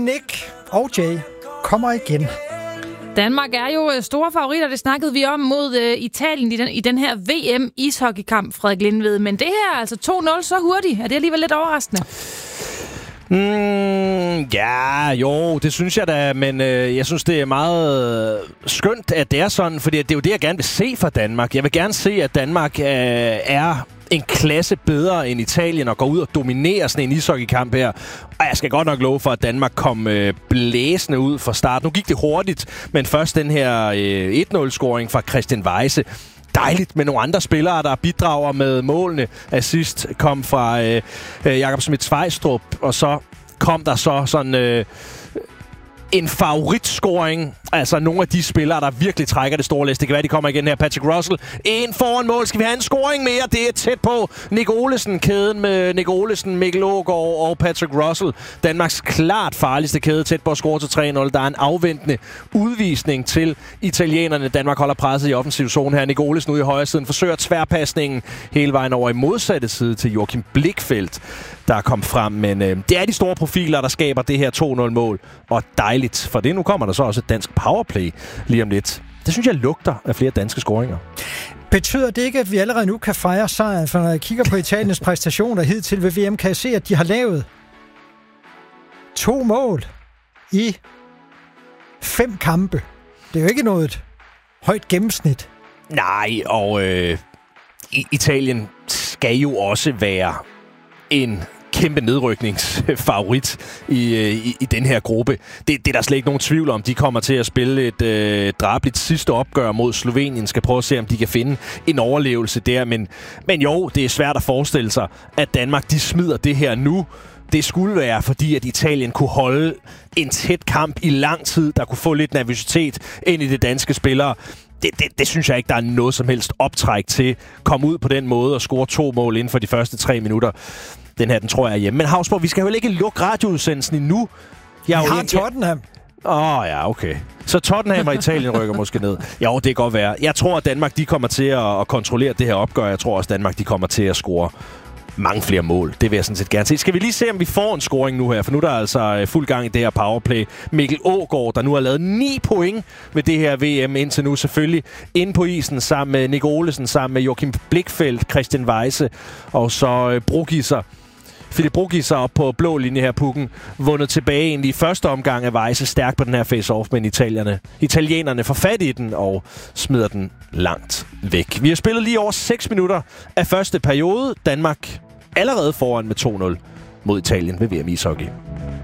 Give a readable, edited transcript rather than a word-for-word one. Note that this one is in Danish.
Nick og Jay kommer igen. Danmark er jo store favoritter, det snakkede vi om mod Italien i den her VM-ishockeykamp, Frederik Lindved. Men det her er altså 2-0 så hurtigt. Er det alligevel lidt overraskende? Det synes jeg da, men jeg synes, det er meget skønt, at det er sådan, fordi det er jo det, jeg gerne vil se fra Danmark. Jeg vil gerne se, at Danmark er en klasse bedre end Italien og går ud og dominerer sådan en ishockeykamp her. Og jeg skal godt nok love for, at Danmark kom blæsende ud fra start. Nu gik det hurtigt, men først den her 1-0-scoring fra Christian Weise. Dejligt med nogle andre spillere, der bidrager med målene. Assist kom fra Jakob Schmidt-Svejstrup, og så kom der så sådan en favoritscoring. Altså nogle af de spillere, der virkelig trækker det store læs. Det kan være, de kommer igen her. Patrick Russell. En foran mål. Skal vi have en scoring mere? Det er tæt på. Nick Olesen. Kæden med Nick Olesen, Mikkel Aagaard og Patrick Russell. Danmarks klart farligste kæde. Tæt på at score til 3-0. Der er en afventende udvisning til italienerne. Danmark holder presset i offensiv zone her. Nick Olesen ude i højre siden. Forsøger tværpasningen hele vejen over i modsatte side til Joachim Blichfeldt, der kom frem. Men det er de store profiler, der skaber det her 2-0-mål. Og dejligt for det. Nu kommer der så også et dansk powerplay lige om lidt. Det synes jeg lugter af flere danske scoringer. Betyder det ikke, at vi allerede nu kan fejre sejren? For når jeg kigger på Italiens præstationer hidtil ved VM, kan jeg se, at de har lavet 2 mål i 5 kampe. Det er jo ikke noget højt gennemsnit. Nej, og Italien skal jo også være en kæmpe nedrykningsfavorit i den her gruppe. Det er der slet ikke nogen tvivl om. De kommer til at spille et drabeligt sidste opgør mod Slovenien. Skal prøve at se, om de kan finde en overlevelse der. Men jo, det er svært at forestille sig, at Danmark de smider det her nu. Det skulle være, fordi at Italien kunne holde en tæt kamp i lang tid, der kunne få lidt nervøsitet ind i det danske spillere. Det synes jeg ikke, der er noget som helst optræk til. Komme ud på den måde og score 2 mål inden for de første 3 minutter. Den tror jeg er hjemme. Men Hausborg, vi skal jo ikke lukke radioudsendelsen endnu. Vi har Tottenham. Ja, okay. Så Tottenham og Italien rykker måske ned. Jo, det kan godt være. Jeg tror, at Danmark de kommer til at kontrollere det her opgør. Jeg tror også, at Danmark de kommer til at score mange flere mål. Det vil jeg sådan set gerne se. Skal vi lige se, om vi får en scoring nu her? For nu er der altså fuld gang i det her powerplay. Mikkel Aagaard, der nu har lavet 9 point ved det her VM indtil nu. Selvfølgelig inde på isen sammen med Nick Olesen, sammen med Joachim Blichfeldt, Christian Weise og så Brugisser. Philip Brugisser op på blå linje her, pukken. Vundet tilbage egentlig i første omgang af Weise. Stærk på den her face-off, men italienerne får fat i den og smider den langt væk. Vi har spillet lige over 6 minutter af første periode. Danmark allerede foran med 2-0 mod Italien ved VM ishockey.